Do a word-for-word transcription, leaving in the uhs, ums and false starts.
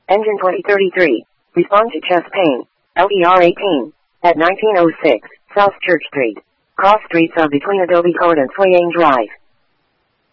Engine twenty thirty-three. Respond to chest pain. L E R eighteen. At nineteen oh six, South Church Street. Cross streets are between Adobe Court and Swaying Drive.